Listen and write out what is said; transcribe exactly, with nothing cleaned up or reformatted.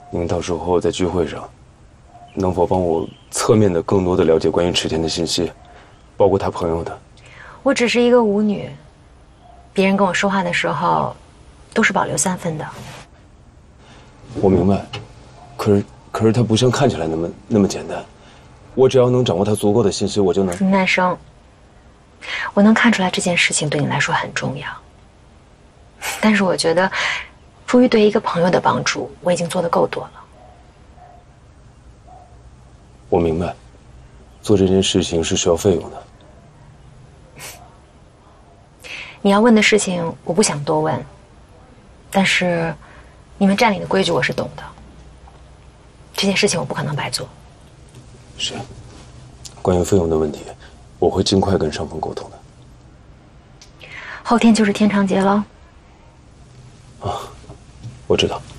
您到时候在聚会上，能否帮我侧面的更多的了解关于池田的信息，包括他朋友的？ 我只是一个舞女，别人跟我说话的时候，都是保留三分的。 我明白，可是可是他不像看起来那么那么简单。我只要能掌握他足够的信息，我就能。 林南生，我能看出来这件事情对你来说很重要，但是我觉得，出于对一个朋友的帮助，我已经做得够多了。 我明白，做这件事情是需要费用的。 你要问的事情，我不想多问，但是你们站里的规矩我是懂的。这件事情我不可能白做。 是，关于费用的问题，我会尽快跟上峰沟通的。 后天就是天长节了。 啊，我知道。